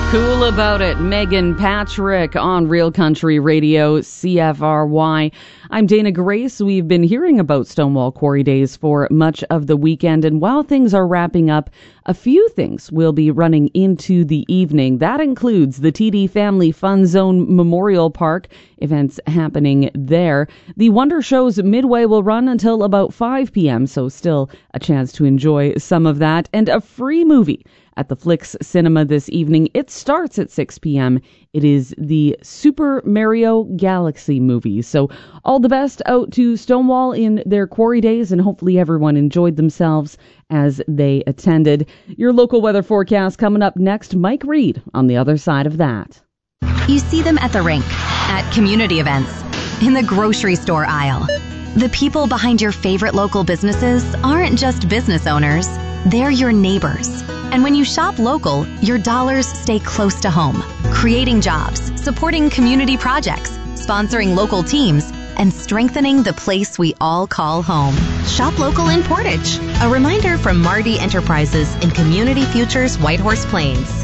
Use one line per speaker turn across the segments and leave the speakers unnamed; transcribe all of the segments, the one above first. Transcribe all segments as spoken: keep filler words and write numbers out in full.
Cool About It, Megan Patrick on Real Country Radio, C F R Y. I'm Dana Grace. We've been hearing about Stonewall Quarry Days for much of the weekend, and while things are wrapping up, a few things will be running into the evening. That includes the T D Family Fun Zone Memorial Park, events happening there. The Wonder Show's Midway will run until about five p.m., so still a chance to enjoy some of that, and a free movie at the Flicks Cinema this evening. It starts at six p.m. It is the Super Mario Galaxy movie. So all the best out to Stonewall in their quarry days, and hopefully everyone enjoyed themselves as they attended. Your local weather forecast coming up next. Mike Reed on the other side of that.
You see them at the rink, at community events, in the grocery store aisle. The people behind your favorite local businesses aren't just business owners, they're your neighbors. And when you shop local, your dollars stay close to home, creating jobs, supporting community projects, sponsoring local teams, and strengthening the place we all call home. Shop local in Portage. A reminder from Marty Enterprises in Community Futures Whitehorse Plains.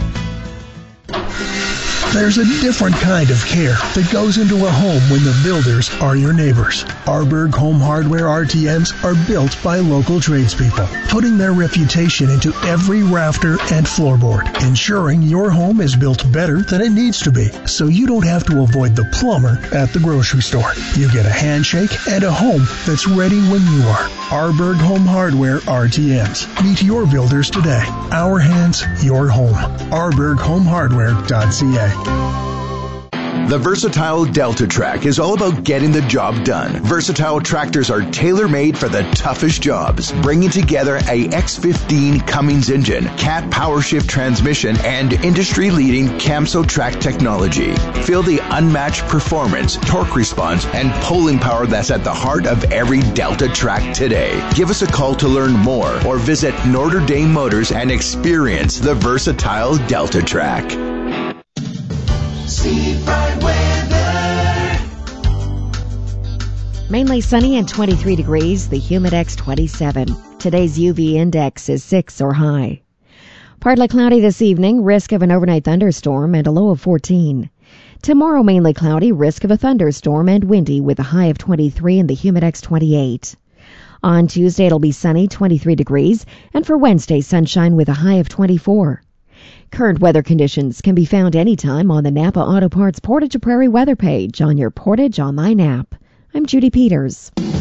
There's a different kind of care that goes into a home when the builders are your neighbors. Arberg Home Hardware R T Ms are built by local tradespeople, putting their reputation into every rafter and floorboard, ensuring your home is built better than it needs to be, so you don't have to avoid the plumber at the grocery store. You get a handshake and a home that's ready when you are. Arberg Home Hardware R T Ms. Meet your builders today. Our hands, your home. arberg home hardware dot c a.
The Versatile Delta Track is all about getting the job done. Versatile tractors are tailor-made for the toughest jobs, bringing together a X fifteen Cummins engine, Cat PowerShift transmission, and industry-leading Camso track technology. Feel the unmatched performance, torque response, and pulling power that's at the heart of every Delta Track today. Give us a call to learn more or visit Notre Dame Motors and experience the Versatile Delta Track.
Seafront weather.
Mainly sunny and twenty-three degrees, the Humidex twenty-seven. Today's U V index is six or high. Partly cloudy this evening, risk of an overnight thunderstorm and a low of fourteen. Tomorrow mainly cloudy, risk of a thunderstorm and windy with a high of twenty-three and the Humidex twenty-eight. On Tuesday it'll be sunny, twenty-three degrees, and for Wednesday sunshine with a high of twenty-four. Current weather conditions can be found anytime on the Napa Auto Parts Portage Prairie weather page on your Portage Online app. I'm Judy Peters.